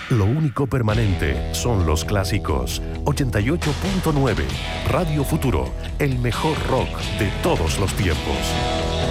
Lo único permanente son los clásicos. 88.9, Radio Futuro, el mejor rock de todos los tiempos.